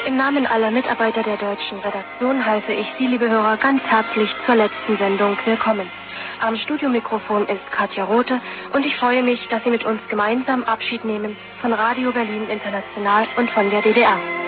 Im Namen aller Mitarbeiter der deutschen Redaktion heiße ich Sie, liebe Hörer, ganz herzlich zur letzten Sendung willkommen. Am Studiomikrofon ist Katja Rothe und ich freue mich, dass Sie mit uns gemeinsam Abschied nehmen von Radio Berlin International und von der DDR.